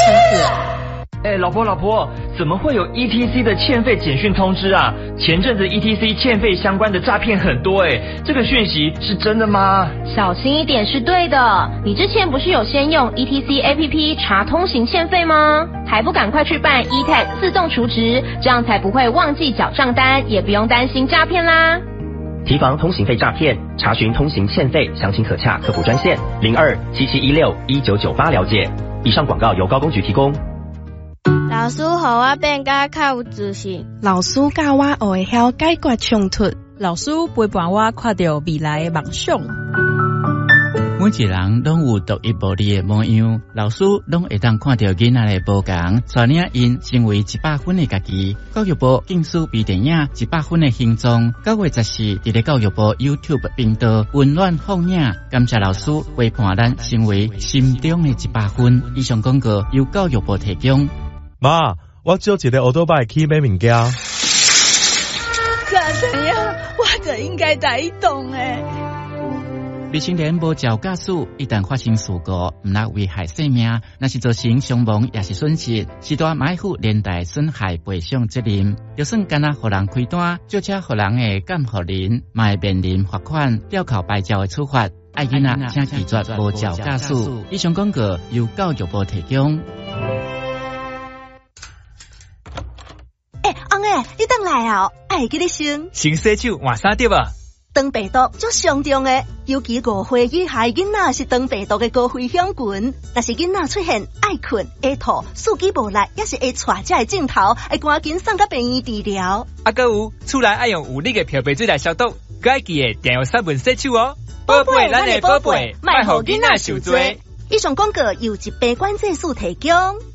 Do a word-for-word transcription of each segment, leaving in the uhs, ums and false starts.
乘客。 哎，老婆老婆，怎么会有 E T C 的欠费简讯通知啊？前阵子 E T C 欠费相关的诈骗很多哎，这个讯息是真的吗？ 小心一点是对的。你之前不是有先用 E T C A P P 查通行欠费吗？还不赶快去办 E T A G 自动储值，这样才不会忘记缴账单，也不用担心诈骗啦。 提防通行费诈骗，查询通行欠费，详情可洽客服专线零二七七一六一九九八了解。以上广告由高工局提供。 老师，互我变甲较有自信。 老师教我学会晓解决冲突。 老师陪伴我看到未来的梦想。 每一人拢有独一无二的模样，老师拢会当看到囡仔的不同，带领因成为一百分的家己。教育部竞速微电影《一百分的形状》，九月十四伫咧教育部 YouTube 频道温暖放映。感谢老师陪伴咱成为心中的一百分。以上广告由教育部提供。 妈，我借一个奥多拜去买物件。 怎样？我就应该在动诶。 未成年无照驾驶，一旦发生事故，毋那危害生命，那是造成伤亡也是损失，是大买负连带损害赔偿责任。就算干那互人开单，就车互人的监护人，嘛会面临罚款、吊扣牌照的处罚。爱囡仔请记住无照驾驶。以上广告由教育部提供。 诶，翁诶，你等来啊！爱记你先。 先洗手换衫对吧？ 肠病毒足上重的，尤其五岁以下囡仔是肠病毒的高危险群。若是囡仔出现爱困、会吐、四肢无力，也是会带这个镜头，会赶紧送到病院治疗。 啊，搁有厝内爱用有力的漂白水来消毒，该记得定用三分洗手哦。宝贝，咱的宝贝，卖互囡仔受罪。 以上广告由一杯管制署提供。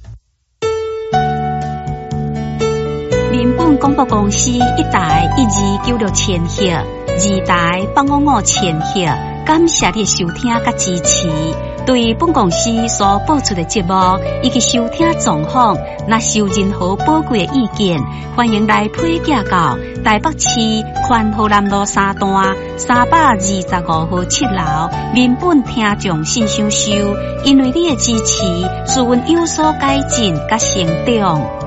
民本广播公司一台一二九六千赫，二台八五五千赫，感谢你收听甲支持。对本公司所播出的节目以及收听状况，若有任何宝贵的意见，欢迎来批寄到台北市宽和南路三段三百二十五号七楼民本听众信箱收。因为你的支持，使阮有所改进甲成长。